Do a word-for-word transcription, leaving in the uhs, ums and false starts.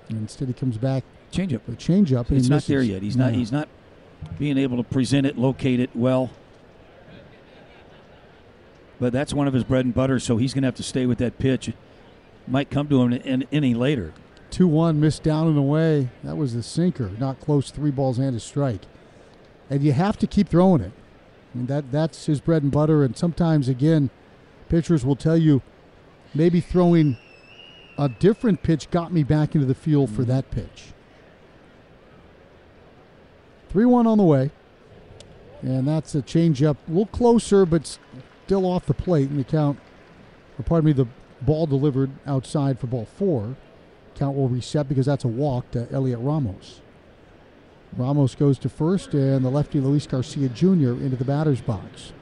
And instead he comes back. Changeup. A changeup. It's not there yet. He's no. not. He's not being able to present it, locate it well. But that's one of his bread and butter, so he's going to have to stay with that pitch. Might come to him in any later. two one, missed down and away. That was the sinker. Not close, three balls and a strike. And you have to keep throwing it. I mean, that, that's his bread and butter. And sometimes, again, pitchers will tell you maybe throwing a different pitch got me back into the field mm-hmm. for that pitch. three one on the way. And that's a changeup. A little closer, but still off the plate. And the count, or pardon me, the ball delivered outside for ball four. Count will reset because that's a walk to Elliot Ramos. Ramos goes to first, and the lefty Luis Garcia Junior into the batter's box.